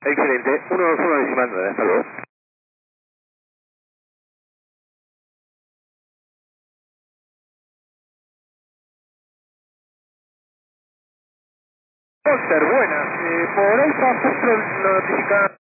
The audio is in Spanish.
Excelente. 121 decimal 9. Hasta luego. Foster, buenas. Por ahí está justo notificada.